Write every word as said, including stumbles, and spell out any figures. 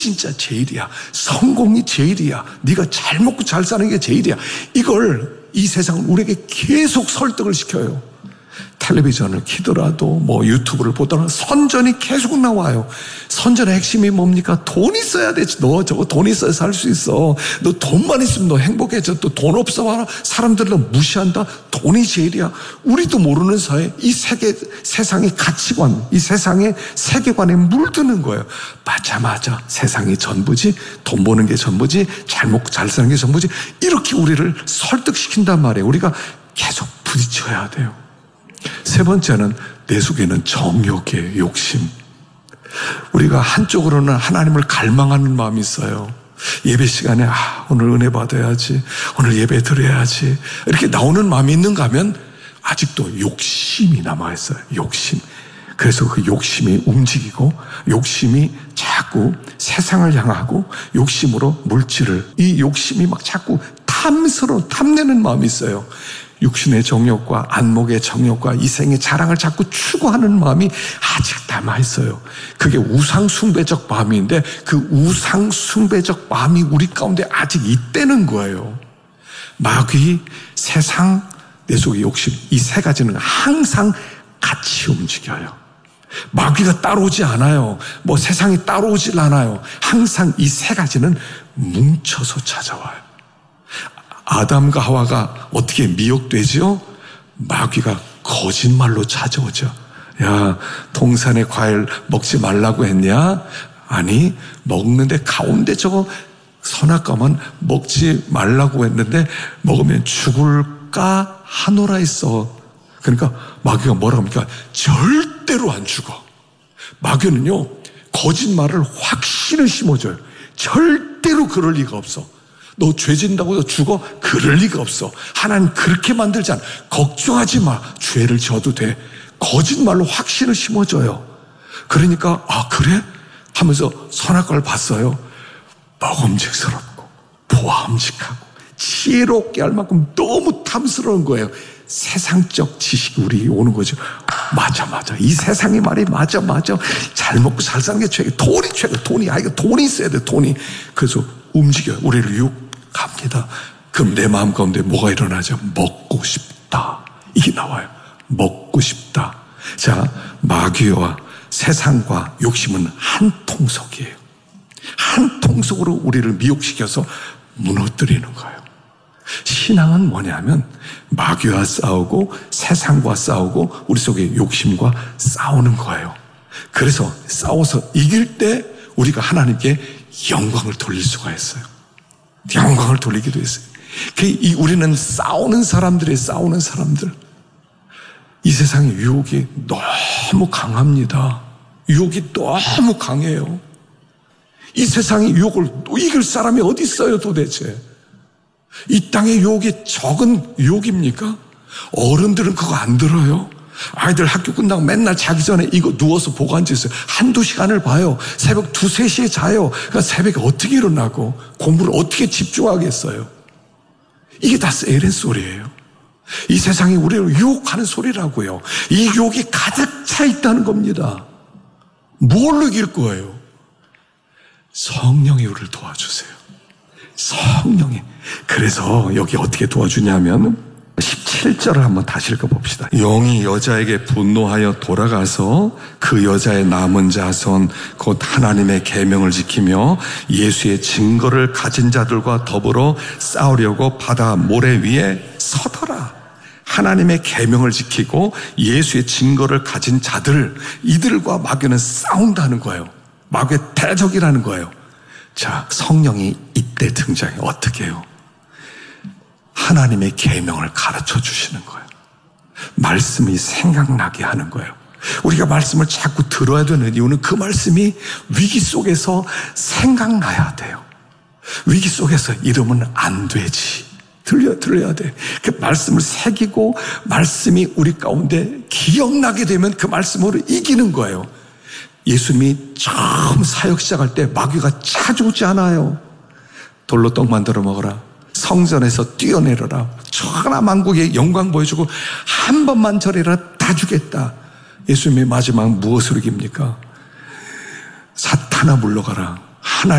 진짜 제일이야. 성공이 제일이야. 네가 잘 먹고 잘 사는 게 제일이야. 이걸 이 세상은 우리에게 계속 설득을 시켜요. 텔레비전을 키더라도 뭐 유튜브를 보더라도 선전이 계속 나와요. 선전의 핵심이 뭡니까? 돈 있어야 되지. 너 저거 돈 있어야 살 수 있어. 너 돈만 있으면 너 행복해져. 또 돈 없어 봐라. 사람들을 무시한다. 돈이 제일이야. 우리도 모르는 사이에 이 세계, 세상의 가치관, 이 세상의 세계관에 물드는 거예요. 맞아 맞아. 세상이 전부지. 돈 버는 게 전부지. 잘 먹고 잘 사는 게 전부지. 이렇게 우리를 설득시킨단 말이에요. 우리가 계속 부딪혀야 돼요. 세 번째는 내 속에는 정욕이에요. 욕심. 우리가 한쪽으로는 하나님을 갈망하는 마음이 있어요. 예배 시간에 아, 오늘 은혜 받아야지, 오늘 예배 드려야지 이렇게 나오는 마음이 있는가 하면 아직도 욕심이 남아있어요. 욕심. 그래서 그 욕심이 움직이고 욕심이 자꾸 세상을 향하고 욕심으로 물질을, 이 욕심이 막 자꾸 탐스러워 탐내는 마음이 있어요. 육신의 정욕과 안목의 정욕과 이생의 자랑을 자꾸 추구하는 마음이 아직 남아있어요. 그게 우상숭배적 마음인데 그 우상숭배적 마음이 우리 가운데 아직 있다는 거예요. 마귀, 세상, 내 속의 욕심, 이 세 가지는 항상 같이 움직여요. 마귀가 따라오지 않아요. 뭐 세상이 따라오질 않아요. 항상 이 세 가지는 뭉쳐서 찾아와요. 아담과 하와가 어떻게 미혹되죠? 마귀가 거짓말로 찾아오죠. 야, 동산의 과일 먹지 말라고 했냐? 아니, 먹는데 가운데 저거 선악과만 먹지 말라고 했는데 먹으면 죽을까 하노라 했어. 그러니까 마귀가 뭐라고 합니까? 절대로 안 죽어. 마귀는요, 거짓말을 확신을 심어줘요. 절대로 그럴 리가 없어. 너 죄 짓는다고 너 죽어? 그럴 리가 없어. 하나님 그렇게 만들지 않아. 걱정하지 마. 죄를 져도 돼. 거짓말로 확신을 심어줘요. 그러니까 아 그래? 하면서 선악과를 봤어요. 먹음직스럽고 보암직하고 지혜롭게 할 만큼 너무 탐스러운 거예요. 세상적 지식이 우리에게 오는 거죠. 맞아 맞아. 이 세상의 말이 맞아 맞아. 잘 먹고 잘 사는 게 최고. 돈이 최고. 돈이 아 이거 돈이 있어야 돼. 돈이. 그래서 움직여요. 우리를 유혹합니다. 그럼 내 마음 가운데 뭐가 일어나죠? 먹고 싶다. 이게 나와요. 먹고 싶다. 자, 마귀와 세상과 욕심은 한 통속이에요. 한 통속으로 우리를 미혹시켜서 무너뜨리는 거예요. 신앙은 뭐냐면 마귀와 싸우고 세상과 싸우고 우리 속의 욕심과 싸우는 거예요. 그래서 싸워서 이길 때 우리가 하나님께 영광을 돌릴 수가 있어요. 영광을 돌리기도 했어요. 우리는 싸우는 사람들이 싸우는 사람들. 이 세상의 유혹이 너무 강합니다. 유혹이 너무 강해요. 이 세상의 유혹을 이길 사람이 어디 있어요 도대체. 이 땅의 유혹이 적은 유혹입니까? 어른들은 그거 안 들어요. 아이들 학교 끝나고 맨날 자기 전에 이거 누워서 보고 앉아있어요. 한두 시간을 봐요. 새벽 두세 시에 자요. 그러니까 새벽에 어떻게 일어나고 공부를 어떻게 집중하겠어요. 이게 다 세일의 소리예요. 이 세상이 우리를 유혹하는 소리라고요. 이 유혹이 가득 차 있다는 겁니다. 뭘로 이길 거예요? 성령이 우리를 도와주세요. 성령이. 그래서 여기 어떻게 도와주냐면 십칠 절을 한번 다시 읽어봅시다. 영이 여자에게 분노하여 돌아가서 그 여자의 남은 자손 곧 하나님의 계명을 지키며 예수의 증거를 가진 자들과 더불어 싸우려고 바다 모래 위에 서더라. 하나님의 계명을 지키고 예수의 증거를 가진 자들, 이들과 마귀는 싸운다는 거예요. 마귀의 대적이라는 거예요. 자, 성령이 이때 등장해. 어떻게 해요? 하나님의 계명을 가르쳐 주시는 거예요. 말씀이 생각나게 하는 거예요. 우리가 말씀을 자꾸 들어야 되는 이유는 그 말씀이 위기 속에서 생각나야 돼요. 위기 속에서 이러면 안 되지. 들려, 들려야 돼. 그 말씀을 새기고 말씀이 우리 가운데 기억나게 되면 그 말씀으로 이기는 거예요. 예수님이 처음 사역 시작할 때 마귀가 찾아오지 않아요. 돌로 떡 만들어 먹어라. 성전에서 뛰어내려라. 천하만국의 영광 보여주고 한 번만 저래라 다 주겠다. 예수님의 마지막 무엇으로 이깁니까? 사탄아 물러가라.